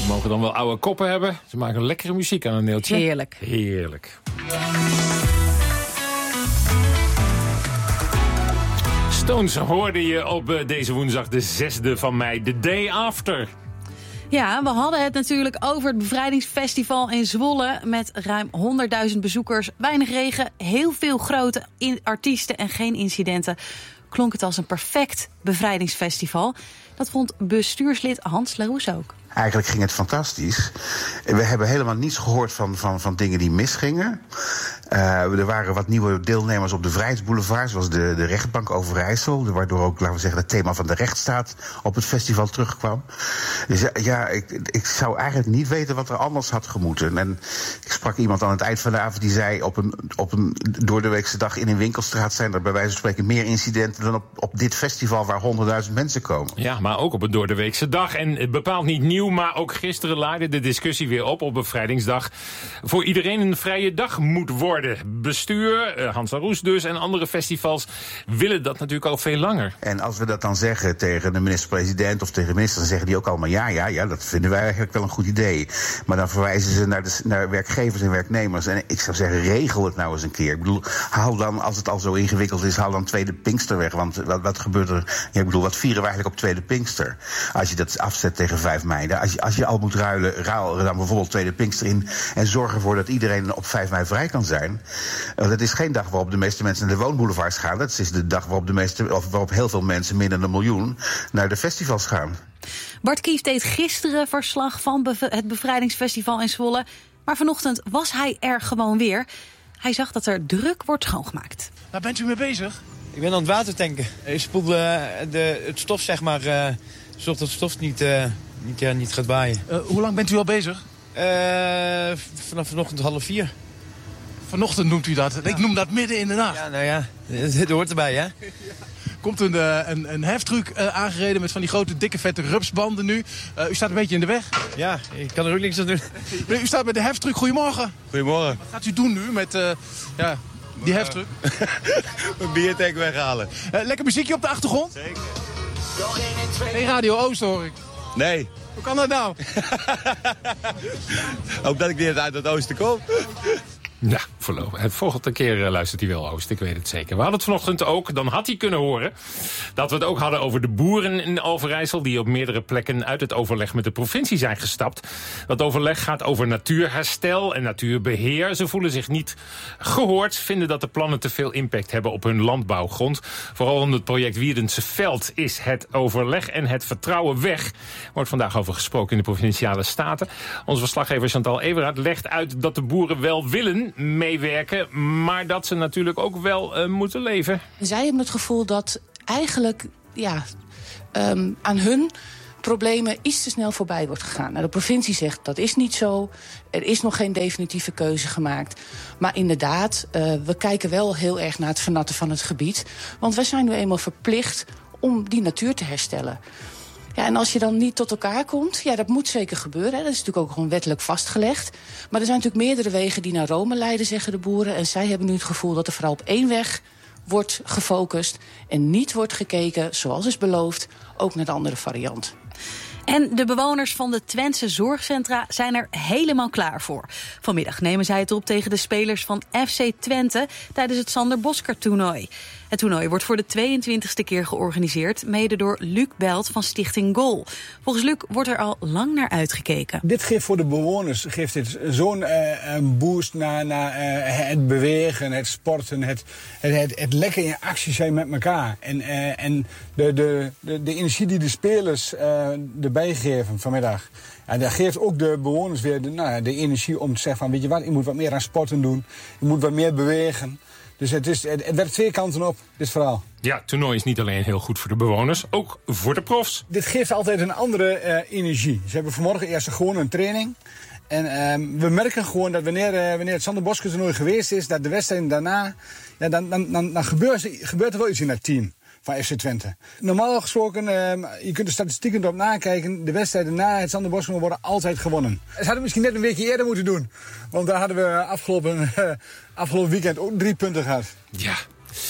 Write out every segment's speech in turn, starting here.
mogen dan wel oude koppen hebben. Ze maken lekkere muziek aan een neeltje. Heerlijk. Heerlijk. Stones hoorde je op deze woensdag de 6e van mei, the day after. Ja, we hadden het natuurlijk over het bevrijdingsfestival in Zwolle met ruim 100.000 bezoekers, weinig regen, heel veel grote artiesten en geen incidenten. Klonk het als een perfect bevrijdingsfestival. Dat vond bestuurslid Hans Laroes ook. Eigenlijk ging het fantastisch. We hebben helemaal niets gehoord van dingen die misgingen. Er waren wat nieuwe deelnemers op de Vrijheidsboulevard, zoals de rechtbank Overijssel, waardoor ook, laten we zeggen, het thema van de rechtsstaat op het festival terugkwam. Dus ja, ik zou eigenlijk niet weten wat er anders had gemoeten. En ik sprak iemand aan het eind van de avond die zei, op een doordeweekse dag in een winkelstraat zijn er bij wijze van spreken meer incidenten dan op dit festival waar 100.000 mensen komen. Ja, maar ook op een doordeweekse dag. En bepaald niet nieuw, maar ook gisteren laaide de discussie weer op bevrijdingsdag. Voor iedereen een vrije dag moet worden. Bestuur, Hans Laroes dus en andere festivals willen dat natuurlijk al veel langer. En als we dat dan zeggen tegen de minister-president of tegen ministers, dan zeggen die ook allemaal ja, dat vinden wij eigenlijk wel een goed idee. Maar dan verwijzen ze naar werkgevers en werknemers. En ik zou zeggen, regel het nou eens een keer. Ik bedoel, haal dan, als het al zo ingewikkeld is, haal dan Tweede Pinkster weg. Want wat gebeurt er? Ja, ik bedoel, wat vieren we eigenlijk op Tweede Pinkster? Als je dat afzet tegen 5 mei. Als je al moet ruilen, ruil er dan bijvoorbeeld Tweede Pinkster in en zorg ervoor dat iedereen op 5 mei vrij kan zijn. Dat is geen dag waarop de meeste mensen naar de woonboulevards gaan. Dat is de dag waarop heel veel mensen, meer dan 1 miljoen, naar de festivals gaan. Bart Kieft deed gisteren verslag van het bevrijdingsfestival in Zwolle. Maar vanochtend was hij er gewoon weer. Hij zag dat er druk wordt schoongemaakt. Waar bent u mee bezig? Ik ben aan het water tanken. Ik spoel het stof, zeg maar, zorg dat het stof niet gaat waaien. Hoe lang bent u al bezig? Vanaf vanochtend 3:30. Vanochtend noemt u dat. Ja. Ik noem dat midden in de nacht. Ja, nou ja, het hoort erbij, hè? Komt een heftruck aangereden met van die grote, dikke, vette rupsbanden nu. U staat een beetje in de weg. Ja, ik kan er ook niks aan doen. U staat met de heftruck. Goedemorgen. Goedemorgen. Wat gaat u doen nu met die heftruck? Mijn biertank weghalen. Lekker muziekje op de achtergrond? Zeker. Geen Radio Oost hoor ik. Nee. Hoe kan dat nou? Hoop dat ik niet uit het oosten kom. Ja, voorlopig. En volgende keer luistert hij wel Oost, ik weet het zeker. We hadden het vanochtend ook, dan had hij kunnen horen dat we het ook hadden over de boeren in Overijssel die op meerdere plekken uit het overleg met de provincie zijn gestapt. Dat overleg gaat over natuurherstel en natuurbeheer. Ze voelen zich niet gehoord, vinden dat de plannen te veel impact hebben op hun landbouwgrond. Vooral om het project Wierdense Veld is het overleg en het vertrouwen weg. Wordt vandaag over gesproken in de Provinciale Staten. Onze verslaggever Chantal Everaert legt uit dat de boeren wel willen meewerken, maar dat ze natuurlijk ook wel moeten leven. Zij hebben het gevoel dat eigenlijk aan hun problemen iets te snel voorbij wordt gegaan. Nou, de provincie zegt dat is niet zo. Er is nog geen definitieve keuze gemaakt. Maar inderdaad, we kijken wel heel erg naar het vernatten van het gebied. Want wij zijn nu eenmaal verplicht om die natuur te herstellen. Ja, en als je dan niet tot elkaar komt, ja, dat moet zeker gebeuren. Hè. Dat is natuurlijk ook gewoon wettelijk vastgelegd. Maar er zijn natuurlijk meerdere wegen die naar Rome leiden, zeggen de boeren. En zij hebben nu het gevoel dat er vooral op 1 weg wordt gefocust en niet wordt gekeken, zoals is beloofd, ook naar de andere variant. En de bewoners van de Twentse zorgcentra zijn er helemaal klaar voor. Vanmiddag nemen zij het op tegen de spelers van FC Twente tijdens het Sander Boskert-toernooi. Het toernooi wordt voor de 22e keer georganiseerd, mede door Luc Belt van Stichting Goal. Volgens Luc wordt er al lang naar uitgekeken. Dit geeft voor de bewoners zo'n boost naar het bewegen, het sporten, het lekker in actie zijn met elkaar. En de energie die de spelers erbij geven vanmiddag. En dat geeft ook de bewoners weer de energie om te zeggen van, weet je wat, ik moet wat meer aan sporten doen, ik moet wat meer bewegen. Dus het werkt 2 kanten op, dit verhaal. Ja, het toernooi is niet alleen heel goed voor de bewoners, ook voor de profs. Dit geeft altijd een andere energie. Ze hebben vanmorgen eerst gewoon een training. En we merken gewoon dat wanneer het Sander Boskert toernooi geweest is, dat de wedstrijden daarna, ja, dan gebeurt er wel iets in dat team van FC Twente. Normaal gesproken, je kunt de statistieken erop nakijken, de wedstrijden na het Sander Boskert worden altijd gewonnen. Ze hadden misschien net een weekje eerder moeten doen. Want daar hadden we afgelopen weekend ook 3 punten gehad. Ja.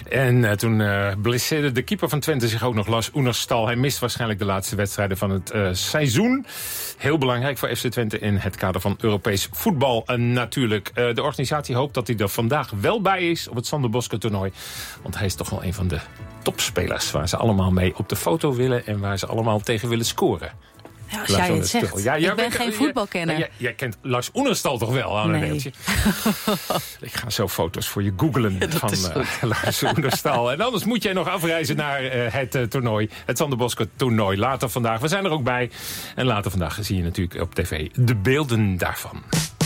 En toen blesseerde de keeper van Twente zich ook nog, Lars Oenerstal. Hij mist waarschijnlijk de laatste wedstrijden van het seizoen. Heel belangrijk voor FC Twente in het kader van Europees voetbal natuurlijk. De organisatie hoopt dat hij er vandaag wel bij is op het Sander Bosker toernooi. Want hij is toch wel een van de topspelers waar ze allemaal mee op de foto willen en waar ze allemaal tegen willen scoren. Ja, als jij het zegt. Ik ben geen voetbalkenner. Jij kent Lars Oenerstal toch wel aan een beeldje? Ik ga zo foto's voor je googlen van Lars Oenerstal. En anders moet jij nog afreizen naar het toernooi. Het Sander Bosker toernooi. Later vandaag. We zijn er ook bij. En later vandaag zie je natuurlijk op tv de beelden daarvan.